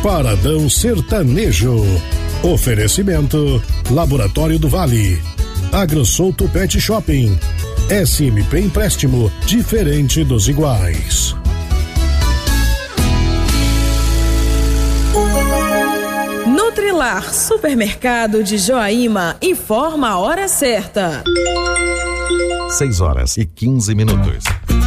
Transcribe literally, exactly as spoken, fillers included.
Paradão Sertanejo. Oferecimento Laboratório do Vale, AgroSouto Pet Shopping, S M P Empréstimo, diferente dos iguais. Nutrilar Supermercado de Joaíma informa a hora certa. seis horas e quinze minutos.